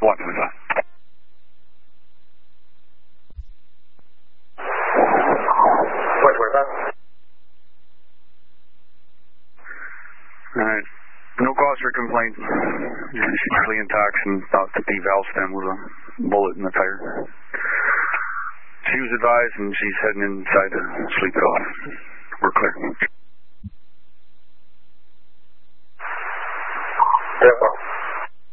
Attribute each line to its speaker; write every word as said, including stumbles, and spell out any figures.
Speaker 1: one twenty-five.
Speaker 2: one twenty-five.
Speaker 1: Alright. No cause for complaint. She's fairly intact and about to devalve stem with a bullet in the tire. She was advised and she's heading inside to sleep it off. We're clear.